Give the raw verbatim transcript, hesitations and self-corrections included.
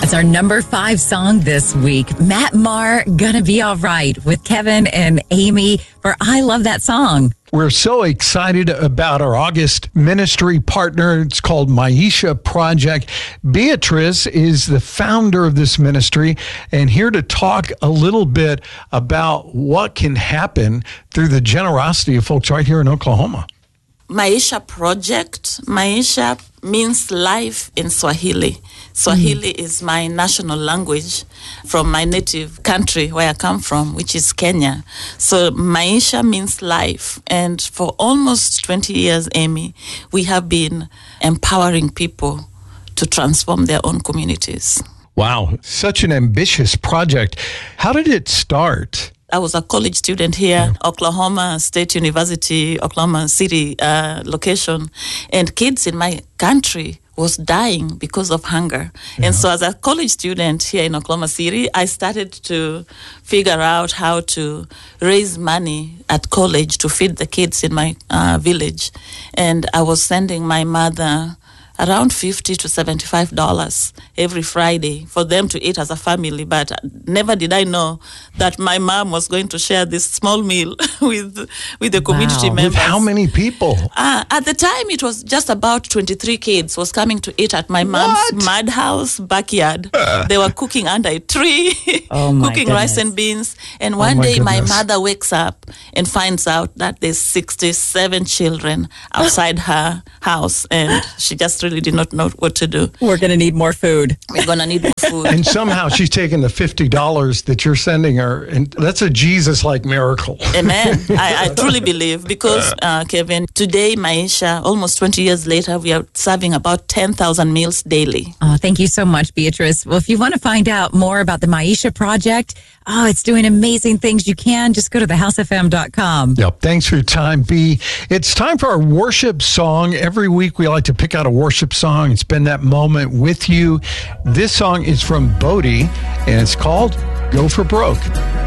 That's our number five song this week. Matt Maher, Gonna Be All Right, with Kevin and Amy for I Love That Song. We're so excited about our August ministry partner. It's called Maisha Project. Beatrice is the founder of this ministry and here to talk a little bit about what can happen through the generosity of folks right here in Oklahoma. Maisha Project. Maisha means life in Swahili. Swahili mm. is my national language from my native country where I come from, which is Kenya. So Maisha means life. And for almost twenty years, Amy, we have been empowering people to transform their own communities. Wow, such an ambitious project. How did it start? I was a college student here, Oklahoma State University, Oklahoma City uh, location, and kids in my country was dying because of hunger. Yeah. And so as a college student here in Oklahoma City, I started to figure out how to raise money at college to feed the kids in my uh, village. And I was sending my mother around fifty to seventy-five dollars every Friday for them to eat as a family. But never did I know that my mom was going to share this small meal with with the community wow. members. With how many people? Uh, at the time, it was just about twenty-three kids was coming to eat at my mom's what? mud house backyard. Uh. They were cooking under a tree, oh my cooking goodness. rice and beans. And one oh my day, goodness. my mother wakes up and finds out that there's sixty-seven children outside her house, and she just really did not know what to do. We're going to need more food. We're going to need more food. And somehow she's taking the fifty dollars that you're sending her, and that's a Jesus-like miracle. Amen. I, I truly believe because, uh, Kevin, today, Maisha, almost twenty years later, we are serving about ten thousand meals daily. Oh, thank you so much, Beatrice. Well, if you want to find out more about the Maisha Project, oh, it's doing amazing things. You can just go to the house f m dot com. Yep. Thanks for your time, B. It's time for our worship song. Every week we like to pick out a worship song and spend that moment with you. This song is from Bodie, and it's called Go for Broke.